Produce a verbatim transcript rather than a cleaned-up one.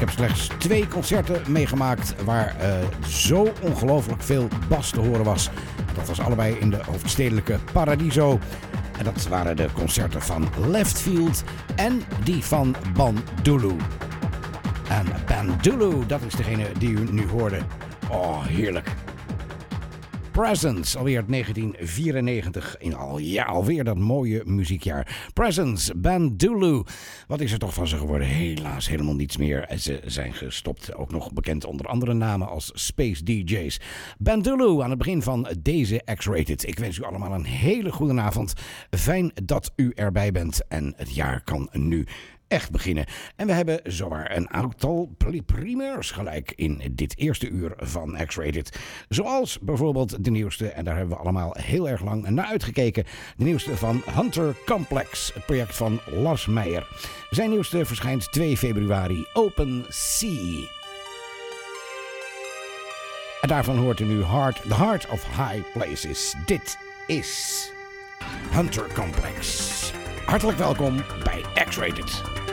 heb slechts twee concerten meegemaakt waar uh, zo ongelooflijk veel bas te horen was. Dat was allebei in de hoofdstedelijke Paradiso. En dat waren de concerten van Leftfield en die van Bandulu. En Bandulu, dat is degene die u nu hoorde. Oh, heerlijk. Presence, alweer negentien vierennegentig. In al, ja, alweer dat mooie muziekjaar. Presence, Bandulu. Wat is er toch van ze geworden? Helaas helemaal niets meer. Ze zijn gestopt. Ook nog bekend onder andere namen als Space D J's. Bandulu aan het begin van deze X-Rated. Ik wens u allemaal een hele goede avond. Fijn dat u erbij bent. En het jaar kan nu echt beginnen. En we hebben zowaar een aantal primeurs gelijk in dit eerste uur van X-Rated. Zoals bijvoorbeeld de nieuwste, en daar hebben we allemaal heel erg lang naar uitgekeken. De nieuwste van Hunter Complex, het project van Lars Meijer. Zijn nieuwste verschijnt twee februari, Open Sea. En daarvan hoort u nu Heart, The Heart of High Places. Dit is Hunter Complex. Hartelijk welkom bij X-Rated.